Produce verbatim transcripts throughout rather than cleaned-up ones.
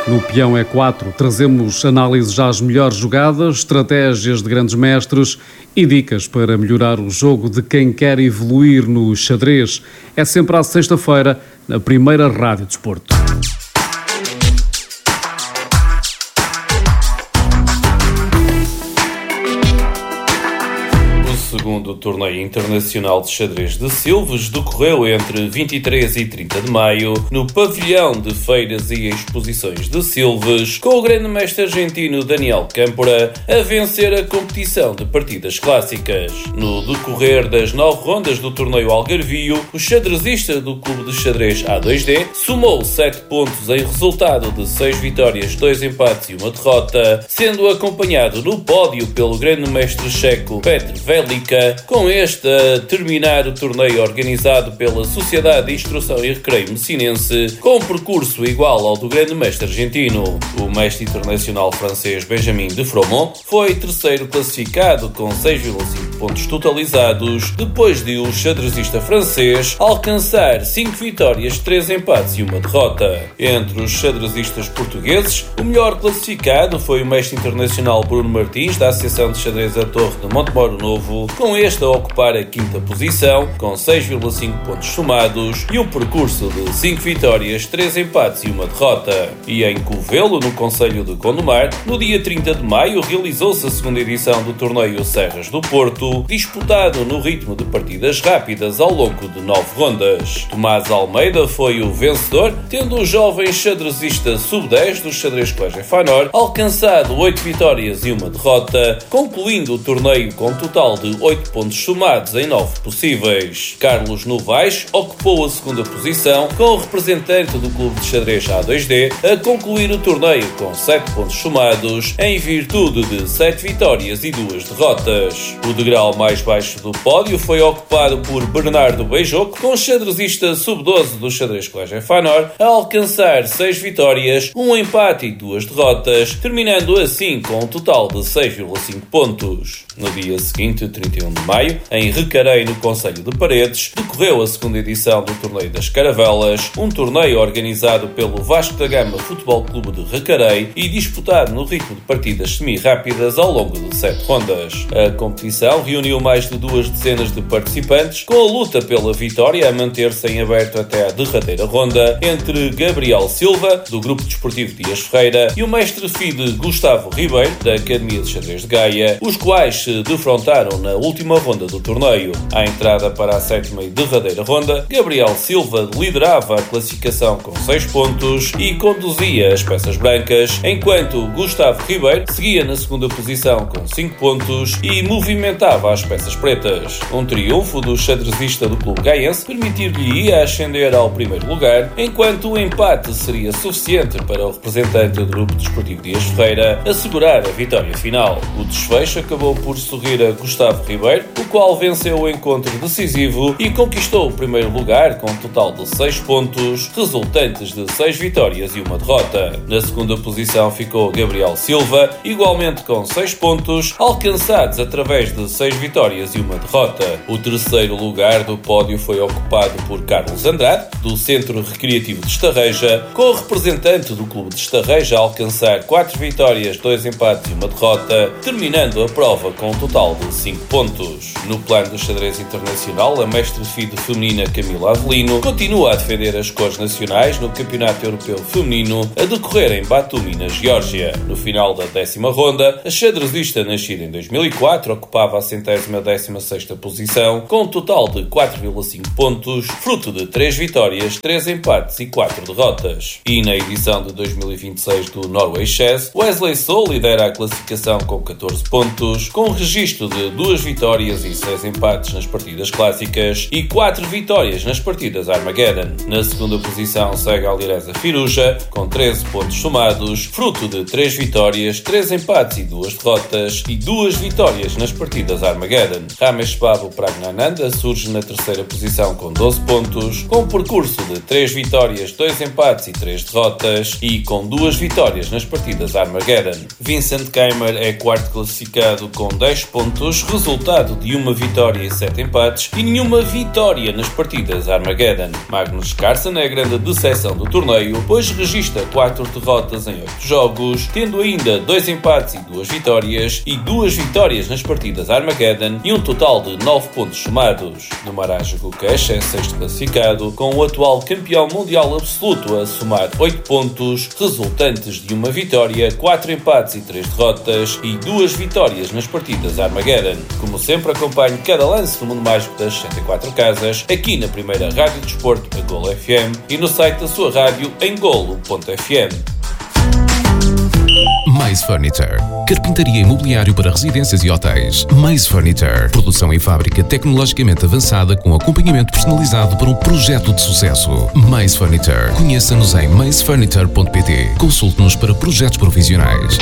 No Peão E quatro trazemos análises às melhores jogadas, estratégias de grandes mestres e dicas para melhorar o jogo de quem quer evoluir no xadrez. É sempre à sexta-feira, na primeira Rádio Desporto. O segundo torneio internacional de xadrez de Silves decorreu entre vinte e três e trinta de maio no pavilhão de feiras e exposições de Silves, com o grande mestre argentino Daniel Câmpora a vencer a competição de partidas clássicas. No decorrer das nove rondas do torneio Algarvio, o xadrezista do clube de xadrez A dois D somou sete pontos em resultado de seis vitórias, dois empates e uma derrota, sendo acompanhado no pódio pelo grande mestre checo Petr Velika, com este a terminar o torneio organizado pela Sociedade de Instrução e Recreio Messinense, com um percurso igual ao do grande mestre argentino. O mestre internacional francês Benjamin de Fromont foi terceiro classificado com seis vírgula cinco pontos totalizados, depois de o xadrezista francês alcançar cinco vitórias, três empates e uma derrota. Entre os xadrezistas portugueses, o melhor classificado foi o mestre internacional Bruno Martins, da Associação de Xadrez da Torre de Montemoro Novo, com este a ocupar a quinta posição, com seis vírgula cinco pontos somados e um percurso de cinco vitórias, três empates e uma derrota. E em Covelo, no concelho de Gondomar, no dia trinta de maio, realizou-se a segunda edição do torneio Serras do Porto, disputado no ritmo de partidas rápidas ao longo de nove rondas. Tomás Almeida foi o vencedor, tendo o jovem xadrezista sub dez do xadrez Colégio Fanor alcançado oito vitórias e uma derrota, concluindo o torneio com um total de oito pontos somados em nove possíveis. Carlos Novaes ocupou a segunda posição, com o representante do clube de xadrez A dois D a concluir o torneio com sete pontos somados, em virtude de sete vitórias e duas derrotas. O degrau mais baixo do pódio foi ocupado por Bernardo Beijoco, com o xadrezista sub doze do xadrez Colégio Fanor a alcançar seis vitórias, um empate e duas derrotas, terminando assim com um total de seis vírgula cinco pontos. No dia seguinte, trinta e um de maio, em Recarei, no concelho de Paredes, decorreu a segunda edição do Torneio das Caravelas, um torneio organizado pelo Vasco da Gama Futebol Clube de Recarei e disputado no ritmo de partidas semi-rápidas ao longo de sete rondas. A competição reuniu mais de duas dezenas de participantes, com a luta pela vitória a manter-se em aberto até à derradeira ronda entre Gabriel Silva, do Grupo Desportivo Dias Ferreira, e o mestre F I D Gustavo Ribeiro, da Academia de Xadrez de Gaia, os quais se defrontaram na última ronda do torneio. À entrada para a sétima e derradeira ronda, Gabriel Silva liderava a classificação com seis pontos e conduzia as peças brancas, enquanto Gustavo Ribeiro seguia na segunda posição com cinco pontos e movimentava as peças pretas. Um triunfo do xadrezista do clube gaiense permitir-lhe ascender ao primeiro lugar, enquanto o empate seria suficiente para o representante do Grupo Desportivo Dias Ferreira assegurar a vitória final. O desfecho acabou por sorrir a Gustavo Ribeiro, o qual venceu o encontro decisivo e conquistou o primeiro lugar com um total de seis pontos, resultantes de seis vitórias e uma derrota. Na segunda posição ficou Gabriel Silva, igualmente com seis pontos, alcançados através de seis vitórias e uma derrota. O terceiro lugar do pódio foi ocupado por Carlos Andrade, do Centro Recreativo de Estarreja, com o representante do clube de Estarreja a alcançar quatro vitórias, dois empates e uma derrota, terminando a prova com um total de cinco pontos. No plano do xadrez internacional, a mestre F I D feminina Camila Avelino continua a defender as cores nacionais no Campeonato Europeu Feminino a decorrer em Batumi, na Geórgia. No final da décima ronda, a xadrezista nascida em dois mil e quatro ocupava a centésima décima sexta posição, com um total de quatro vírgula cinco pontos, fruto de três vitórias, três empates e quatro derrotas. E na edição de dois mil e vinte e seis do Norway Chess, Wesley So lidera a classificação com catorze pontos, com um registro de duas vitórias e seis empates nas partidas clássicas e quatro vitórias nas partidas Armageddon. Na segunda posição segue a alireza Firuja, com treze pontos somados, fruto de três vitórias, três empates e duas derrotas, e duas vitórias nas partidas Armageddon. Ramesh Babu Pragnananda surge na terceira posição com doze pontos, com um percurso de três vitórias, dois empates e três derrotas, e com duas vitórias nas partidas Armageddon. Vincent Keimer é quarto classificado com dez pontos, resultando resultado de uma vitória e sete empates e nenhuma vitória nas partidas Armageddon. Magnus Carlsen é a grande decepção do torneio, pois registra quatro derrotas em oito jogos, tendo ainda dois empates e duas vitórias, e duas vitórias nas partidas Armageddon e um total de nove pontos somados. No Maraj Gukesh é sexto classificado, com o atual campeão mundial absoluto a somar oito pontos, resultantes de uma vitória, quatro empates e três derrotas, e duas vitórias nas partidas Armageddon. Como sempre, acompanhe cada lance no mundo mágico das sessenta e quatro casas, aqui na primeira rádio de desporto, a Golo F M, e no site da sua rádio em golo ponto f m. Mais Furniture. Carpintaria e mobiliário para residências e hotéis. Mais Furniture. Produção em fábrica tecnologicamente avançada com acompanhamento personalizado para um projeto de sucesso. Mais Furniture. Conheça-nos em mais furniture ponto p t. Consulte-nos para projetos profissionais.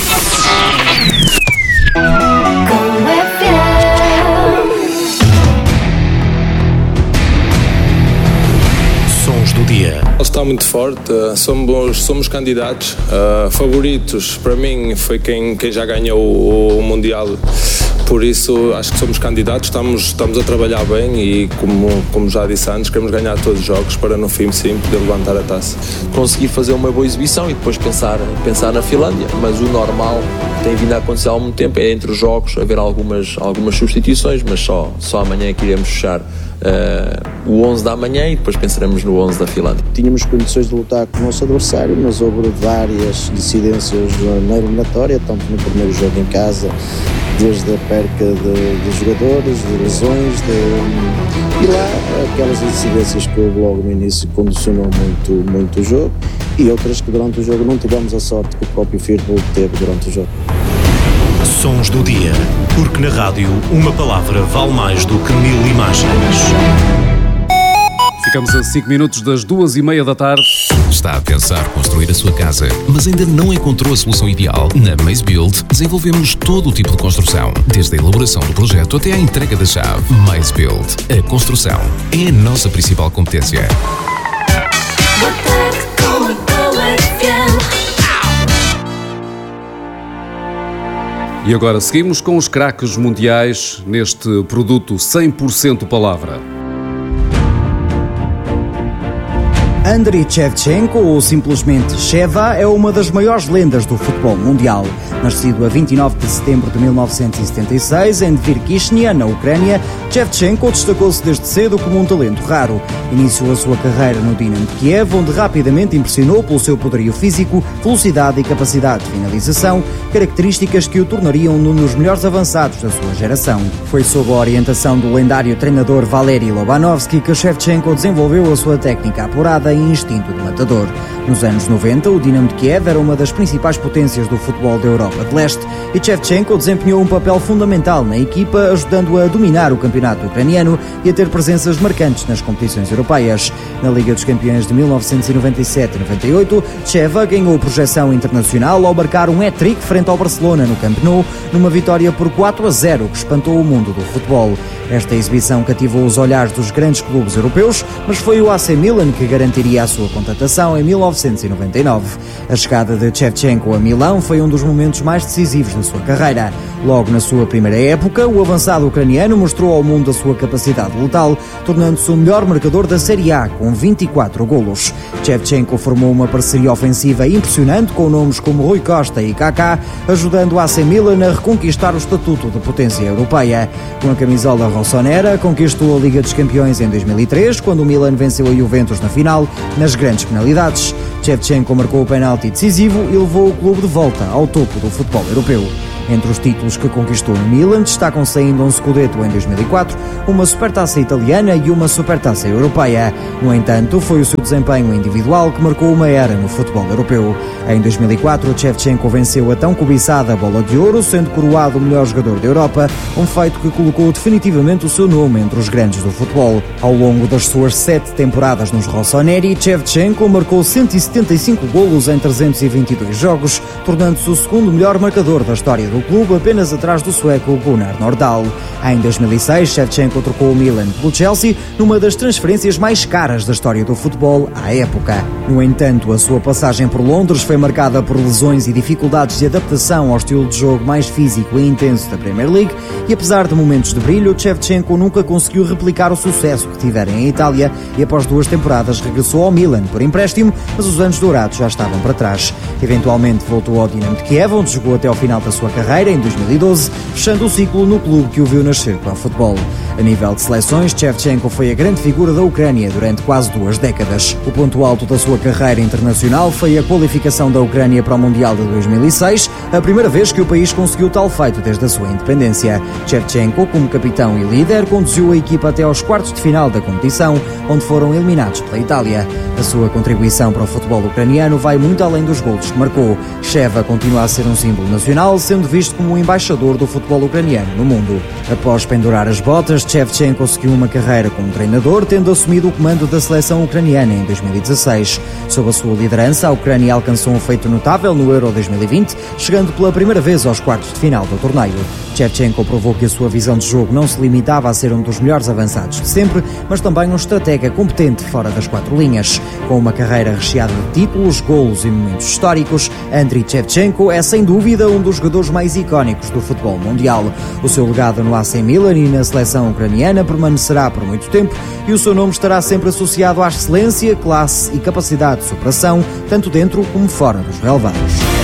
Sons do dia. Está muito forte, somos, somos candidatos, uh, favoritos, para mim foi quem, quem já ganhou o, o Mundial, por isso acho que somos candidatos, estamos, estamos a trabalhar bem e como, como já disse antes, queremos ganhar todos os jogos para no fim sim poder levantar a taça. Conseguir fazer uma boa exibição e depois pensar, pensar na Finlândia, mas o normal que tem vindo a acontecer há algum tempo é entre os jogos haver algumas, algumas substituições, mas só, só amanhã é que iremos fechar Uh, o onze da manhã e depois pensaremos no onze da Finlândia. Tínhamos condições de lutar com o nosso adversário, mas houve várias incidências na eliminatória, tanto no primeiro jogo em casa, desde a perca de, de jogadores, de lesões, de, e lá aquelas incidências que houve logo no início condicionou muito, muito o jogo, e outras que durante o jogo não tivemos a sorte que o próprio Firpo teve durante o jogo. Sons do dia, porque na rádio uma palavra vale mais do que mil imagens. Ficamos a cinco minutos das duas e meia da tarde. Está a pensar construir a sua casa, mas ainda não encontrou a solução ideal? Na Maze Build desenvolvemos todo o tipo de construção, desde a elaboração do projeto até à entrega da chave. Maze Build, a construção é a nossa principal competência. E agora seguimos com os craques mundiais neste produto cem por cento palavra. Andriy Shevchenko, ou simplesmente Sheva, é uma das maiores lendas do futebol mundial. Nascido a vinte e nove de setembro de mil novecentos e setenta e seis, em Dvir-Kishnia, na Ucrânia, Shevchenko destacou-se desde cedo como um talento raro. Iniciou a sua carreira no Dinamo de Kiev, onde rapidamente impressionou pelo seu poderio físico, velocidade e capacidade de finalização, características que o tornariam um dos melhores avançados da sua geração. Foi sob a orientação do lendário treinador Valery Lobanovsky que Shevchenko desenvolveu a sua técnica apurada e instinto de matador. Nos anos noventa, o Dinamo de Kiev era uma das principais potências do futebol da Europa de Leste e Shevchenko desempenhou um papel fundamental na equipa, ajudando a dominar o campeonato ucraniano e a ter presenças marcantes nas competições europeias. Na Liga dos Campeões de mil novecentos e noventa e sete e noventa e oito, Sheva ganhou projeção internacional ao marcar um hat-trick frente ao Barcelona no Camp Nou, numa vitória por quatro a zero que espantou o mundo do futebol. Esta exibição cativou os olhares dos grandes clubes europeus, mas foi o A C Milan que garantiria a sua contratação em mil novecentos e noventa e nove. A chegada de Shevchenko a Milão foi um dos momentos mais decisivos da sua carreira. Logo na sua primeira época, o avançado ucraniano mostrou ao mundo a sua capacidade letal, tornando-se o melhor marcador da Série A, com vinte e quatro golos. Shevchenko formou uma parceria ofensiva impressionante com nomes como Rui Costa e Kaká, ajudando o A C Milan a reconquistar o estatuto de potência europeia. Com a camisola rossonera, conquistou a Liga dos Campeões em dois mil e três, quando o Milan venceu a Juventus na final, nas grandes penalidades. Shevchenko marcou o penalti decisivo e levou o clube de volta ao topo do futebol europeu. Entre os títulos que conquistou no Milan destacam-se ainda um Scudetto em dois mil e quatro, uma Supertaça italiana e uma Supertaça europeia. No entanto, foi o seu desempenho individual que marcou uma era no futebol europeu. Em dois mil e quatro, Shevchenko venceu a tão cobiçada Bola de Ouro, sendo coroado o melhor jogador da Europa, um feito que colocou definitivamente o seu nome entre os grandes do futebol. Ao longo das suas sete temporadas nos rossoneri, Shevchenko marcou cento e setenta e cinco golos em trezentos e vinte e dois jogos, tornando-se o segundo melhor marcador da história do no clube, apenas atrás do sueco Gunnar Nordahl. Em dois mil e seis, Shevchenko trocou o Milan pelo Chelsea, numa das transferências mais caras da história do futebol à época. No entanto, a sua passagem por Londres foi marcada por lesões e dificuldades de adaptação ao estilo de jogo mais físico e intenso da Premier League, e apesar de momentos de brilho, Shevchenko nunca conseguiu replicar o sucesso que tivera em Itália e após duas temporadas regressou ao Milan por empréstimo, mas os anos dourados já estavam para trás. Eventualmente voltou ao Dinamo de Kiev, onde jogou até ao final da sua carreira, em dois mil e doze, fechando o ciclo no clube que o viu nascer para o futebol. A nível de seleções, Shevchenko foi a grande figura da Ucrânia durante quase duas décadas. O ponto alto da sua carreira internacional foi a qualificação da Ucrânia para o Mundial de dois mil e seis, a primeira vez que o país conseguiu tal feito desde a sua independência. Shevchenko, como capitão e líder, conduziu a equipa até aos quartos de final da competição, onde foram eliminados pela Itália. A sua contribuição para o futebol ucraniano vai muito além dos golos que marcou. Sheva continua a ser um símbolo nacional, sendo visto como o embaixador do futebol ucraniano no mundo. Após pendurar as botas, Shevchenko seguiu uma carreira como treinador, tendo assumido o comando da seleção ucraniana em dois mil e dezasseis. Sob a sua liderança, a Ucrânia alcançou um feito notável no Euro dois mil e vinte, chegando pela primeira vez aos quartos de final do torneio. Shevchenko provou que a sua visão de jogo não se limitava a ser um dos melhores avançados de sempre, mas também um estratega competente fora das quatro linhas. Com uma carreira recheada de títulos, golos e momentos históricos, Andriy Shevchenko é sem dúvida um dos jogadores mais icónicos do futebol mundial. O seu legado no A C Milan e na seleção ucraniana permanecerá por muito tempo e o seu nome estará sempre associado à excelência, classe e capacidade de superação, tanto dentro como fora dos relevados.